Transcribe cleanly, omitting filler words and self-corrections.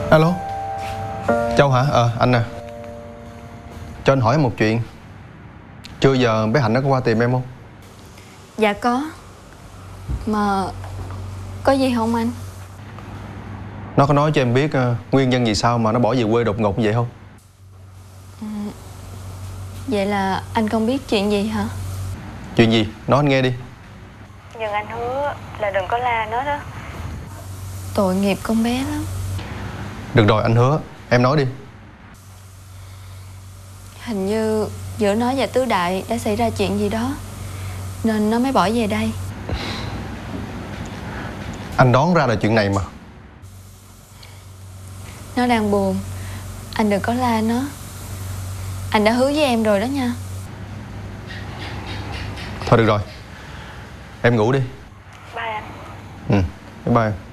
Alo, Châu hả? Anh nè. Cho anh hỏi em một chuyện. Trưa giờ bé Hạnh nó có qua tìm em không? Dạ có. Mà có gì không anh? Nó có nói cho em biết nguyên nhân vì sao mà nó bỏ về quê đột ngột như vậy không? Vậy là anh không biết chuyện gì hả? Chuyện gì? Nói anh nghe đi. Nhưng anh hứa là đừng có la nó đó. Tội nghiệp con bé lắm. Được rồi, anh hứa. Em nói đi. Hình như giữa nó và Tứ Đại đã xảy ra chuyện gì đó, nên nó mới bỏ về đây. Anh đoán ra là chuyện này mà. Nó đang buồn, anh đừng có la nó. Anh đã hứa với em rồi đó nha. Thôi được rồi, em ngủ đi. Bye anh. Bye bye.